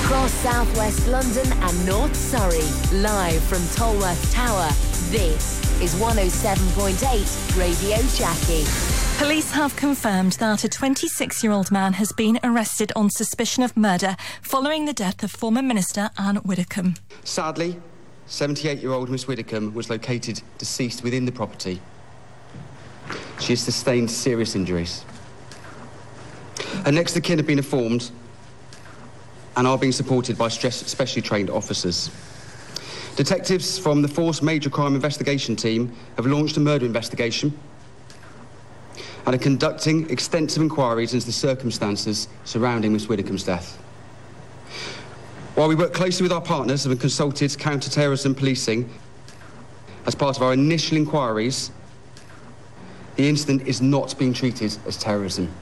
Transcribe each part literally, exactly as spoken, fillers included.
Across southwest London and North Surrey, live from Tolworth Tower, this is one oh seven point eight Radio Jackie. Police have confirmed that a twenty-six-year-old man has been arrested on suspicion of murder following the death of former Minister Anne Widdecombe. Sadly, seventy-eight-year-old Miss Widdecombe was located deceased within the property. She has sustained serious injuries. Her next of kin have been informed and are being supported by specially trained officers. Detectives from the Force Major Crime Investigation Team have launched a murder investigation and are conducting extensive inquiries into the circumstances surrounding Miss Widdecombe's death. While we work closely with our partners and have consulted counter-terrorism policing as part of our initial inquiries, the incident is not being treated as terrorism.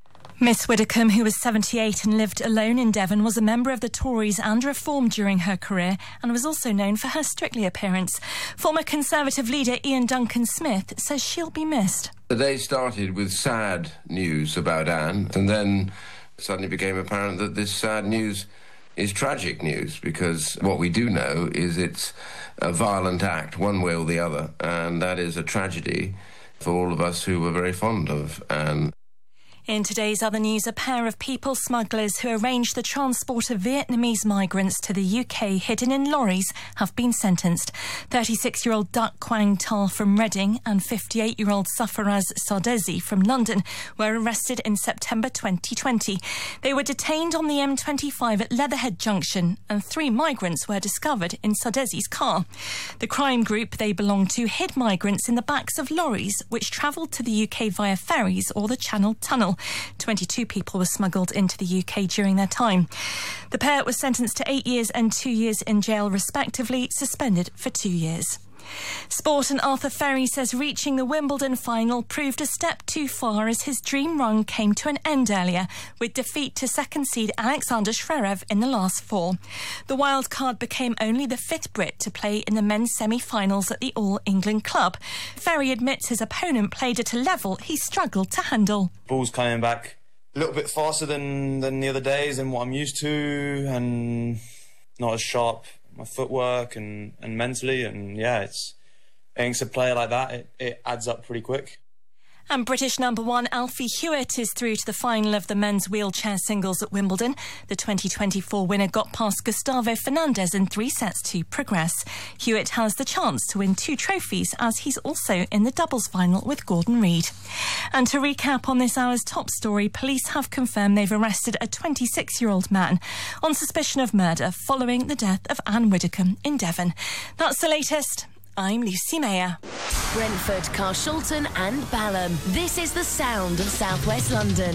Miss Widdecombe, who was seventy-eight and lived alone in Devon, was a member of the Tories and Reform during her career and was also known for her Strictly appearance. Former Conservative leader Ian Duncan Smith says she'll be missed. The day started with sad news about Anne, and then suddenly became apparent that this sad news is tragic news, because what we do know is it's a violent act, one way or the other, and that is a tragedy for all of us who were very fond of Anne. In today's other news, a pair of people smugglers who arranged the transport of Vietnamese migrants to the U K hidden in lorries have been sentenced. thirty-six-year-old Duc Quang Tal from Reading and fifty-eight-year-old Safaraz Sardezi from London were arrested in September twenty twenty. They were detained on the M twenty-five at Leatherhead Junction, and three migrants were discovered in Sardezi's car. The crime group they belonged to hid migrants in the backs of lorries which travelled to the U K via ferries or the Channel Tunnel. twenty-two people were smuggled into the U K during their time. The pair was sentenced to eight years and two years in jail respectively, suspended for two years. Sport, and Arthur Ferry says reaching the Wimbledon final proved a step too far as his dream run came to an end earlier with defeat to second seed Alexander Zverev in the last four. The wild card became only the fifth Brit to play in the men's semi-finals at the All England Club. Ferry admits his opponent played at a level he struggled to handle. Ball's coming back a little bit faster than, than the other days and what I'm used to, and not as sharp. My footwork and, and mentally, and yeah, it's against a player like that, it, it adds up pretty quick. And British number one Alfie Hewitt is through to the final of the men's wheelchair singles at Wimbledon. The twenty twenty-four winner got past Gustavo Fernandez in three sets to progress. Hewitt has the chance to win two trophies, as he's also in the doubles final with Gordon Reid. And to recap on this hour's top story, police have confirmed they've arrested a twenty-six-year-old man on suspicion of murder following the death of Anne Widdecombe in Devon. That's the latest. I'm Lucy Mayer. Brentford, Carshalton and Balham. This is the sound of South West London.